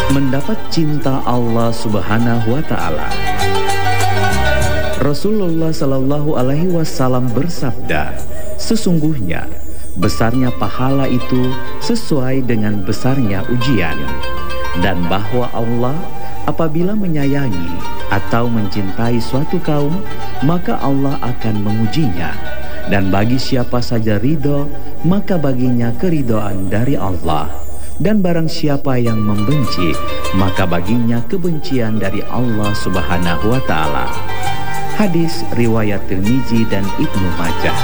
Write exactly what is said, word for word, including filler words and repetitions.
mendapat cinta Allah Subhanahu wa Ta'ala. Rasulullah Shallallahu Alaihi Wasallam bersabda, sesungguhnya besarnya pahala itu sesuai dengan besarnya ujian, dan bahwa Allah apabila menyayangi atau mencintai suatu kaum, maka Allah akan mengujinya, dan bagi siapa saja ridho, maka baginya keridhaan dari Allah, dan barang siapa yang membenci, maka baginya kebencian dari Allah Subhanahu wa Ta'ala. Hadis riwayat Tirmizi dan Ibnu Majah.